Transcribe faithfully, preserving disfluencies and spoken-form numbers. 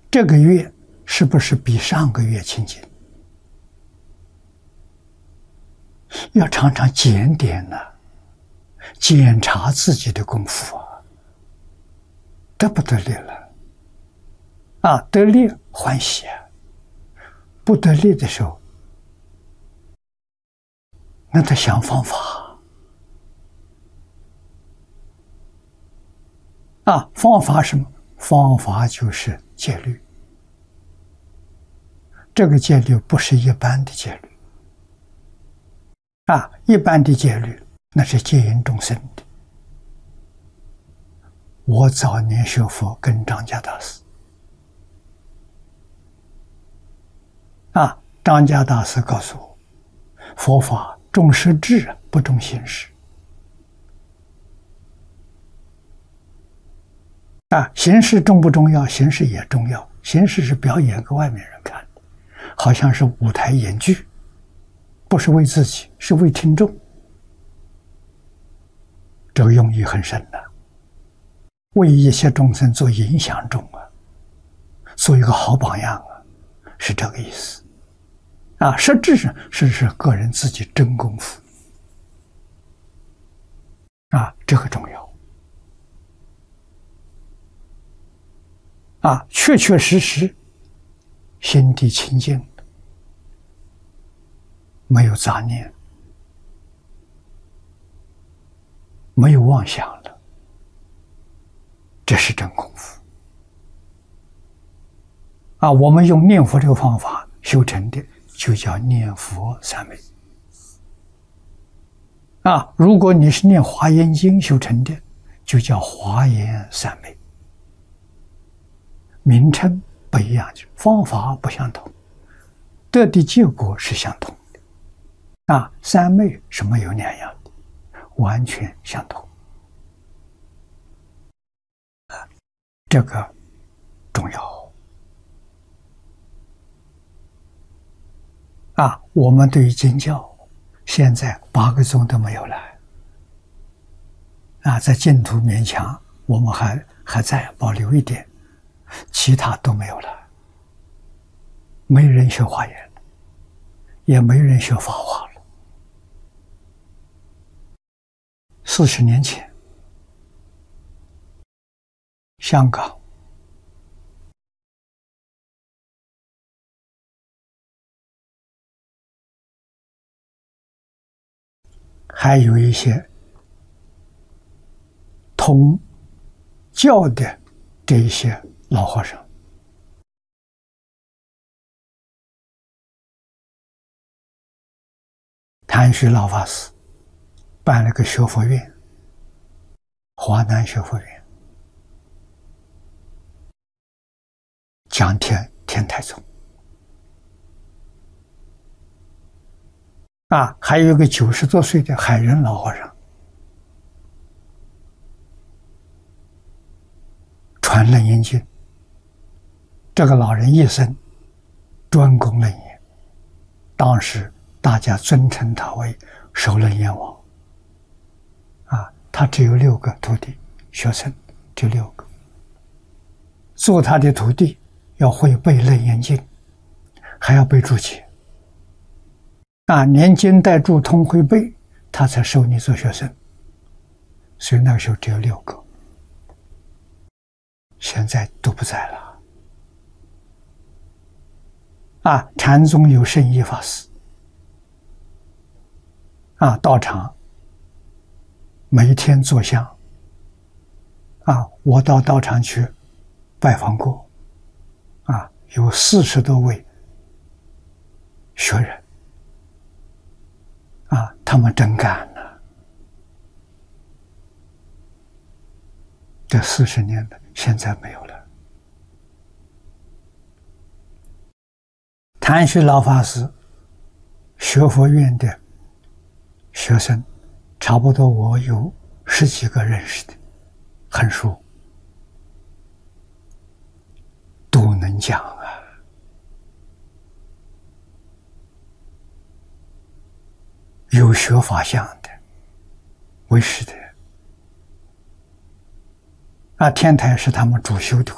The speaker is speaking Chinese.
这个月是不是比上个月清净？要常常检点呢、啊，检查自己的功夫啊，得不得力了？啊，得力欢喜啊，不得力的时候，那得想方法啊。方法什么？方法就是戒律。这个戒律不是一般的戒律啊，一般的戒律那是戒引众生的。我早年学佛跟张家大师啊，张家大师告诉我，佛法重实质不重形式啊，形式重不重要？形式也重要，形式是表演给外面人看的，好像是舞台演剧，不是为自己，是为听众。这个用意很深的、啊，为一些众生做影响众啊，做一个好榜样啊，是这个意思啊。实质上是是个人自己真功夫啊，这个重要啊，确确实实心地清净，没有杂念，没有妄想了，这是真功夫啊。我们用念佛这个方法修成的，就叫念佛三昧啊。如果你是念华严经修成的，就叫华严三昧。名称不一样，方法不相同，得的结果是相同的啊。三昧是没有两样的，完全相同啊，这个重要啊。我们对于经教现在八个宗都没有了啊，在净土勉强我们还还在保留一点，其他都没有了，没人学华严了，也没人学法华了。四十年前，香港还有一些通教的这一些老和尚，谭旭老法师办了个学佛院，华南学佛院，讲天天台宗啊，还有一个九十多岁的海人老和尚传楞严经。这个老人一生专攻楞严，当时大家尊称他为首楞严王啊。他只有六个徒弟学生，就六个。做他的徒弟要会背楞严经，还要背注解啊，连经带注通会背，他才收你做学生。所以那个时候只有六个，现在都不在了。啊，禅宗有圣依法师啊，道场每天做香啊，我到道场去拜访过啊，有四十多位学人啊，他们真干了。这四十年的现在没有了。谭旭老法师学佛院的学生，差不多我有十几个认识的，很熟，都能讲啊。有学法相的，为师的啊，天台是他们主修的